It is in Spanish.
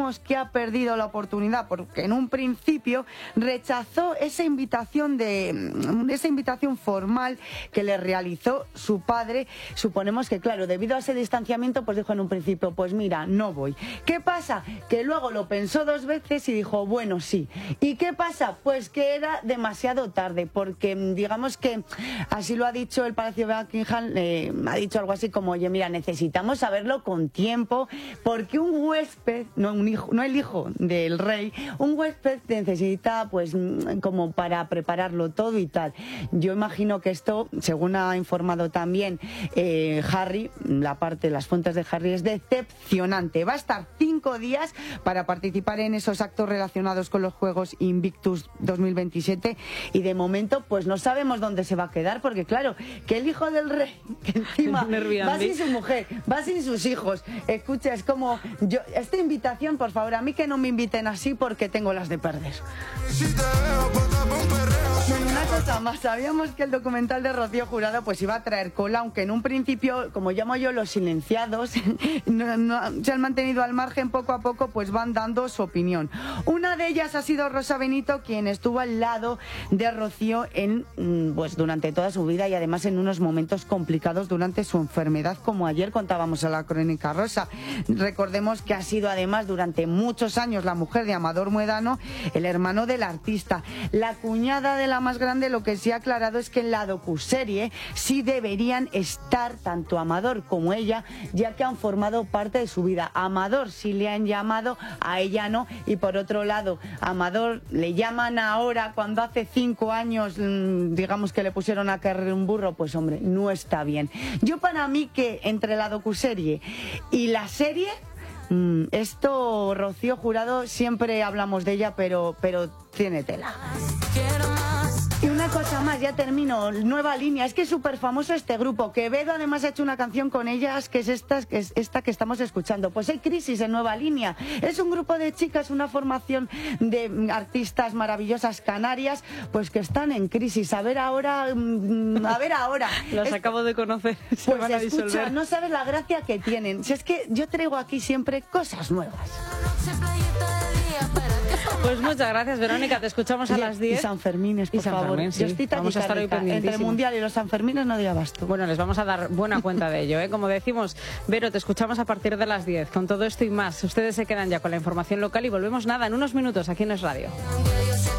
creemos que ha perdido la oportunidad porque en un principio rechazó esa invitación formal que le realizó su padre. Suponemos que, claro, debido a ese distanciamiento, pues dijo en un principio, pues mira, no voy. ¿Qué pasa? Que luego lo pensó 2 veces y dijo, bueno, sí. ¿Y qué pasa? Pues que era demasiado tarde, porque digamos que así lo ha dicho el Palacio de Buckingham, ha dicho algo así como, oye, mira, necesitamos saberlo con tiempo, porque un huésped, no el hijo del rey, un huésped necesita, pues, como para prepararlo todo y tal. Yo imagino que esto, según ha informado también Harry, las fuentes de Harry, es decepcionante. Va a estar 5 días para participar en esos actos relacionados con los Juegos Invictus 2027 y de momento pues no sabemos dónde se va a quedar, porque claro, que el hijo del rey, que encima va sin su mujer, va sin sus hijos, escucha, es como esta invitación, por favor, a mí que no me inviten así porque tengo las de perder. Bueno, una cosa más, sabíamos que el documental de Rocío Jurado pues iba a traer cola, aunque en un principio, como llamo yo, los silenciados se han mantenido al margen. Poco a poco pues van dando su opinión. Una de ellas ha sido Rosa Benito, quien estuvo al lado de Rocío pues durante toda su vida y además en unos momentos complicados durante su enfermedad, como ayer contábamos en la Crónica Rosa. Recordemos que ha sido además durante muchos años la mujer de Amador Muedano, el hermano del artista. La cuñada de la más grande lo que sí ha aclarado es que en la docuserie sí deberían estar tanto Amador como ella, ya que han formado parte de su vida. A Amador sí le han llamado, a ella no, y por otro lado, a Amador le llaman ahora cuando hace 5 años, digamos que le pusieron a carrer un burro, pues hombre, no está bien. Yo para mí que entre la docuserie y la serie, esto, Rocío Jurado, siempre hablamos de ella, pero tiene tela. Y una cosa más, ya termino, Nueva Línea, es que es súper famoso este grupo. Quevedo además ha hecho una canción con ellas, que es esta que estamos escuchando. Pues hay crisis en Nueva Línea. Es un grupo de chicas, una formación de artistas maravillosas canarias, pues que están en crisis. A ver ahora. Los acabo de conocer, se pues van a disolver. Escucha, no sabes la gracia que tienen. Si es que yo traigo aquí siempre cosas nuevas. Pues muchas gracias, Verónica, te escuchamos a las 10. Y Sanfermines, por favor. Sí. Yo estoy vamos a estar hoy pendientísimos. Entre el Mundial y los Sanfermines no doy abasto. Bueno, les vamos a dar buena cuenta de ello, ¿eh? Como decimos, Vero, te escuchamos a partir de las 10. Con todo esto y más, ustedes se quedan ya con la información local y volvemos en unos minutos aquí en Es Radio.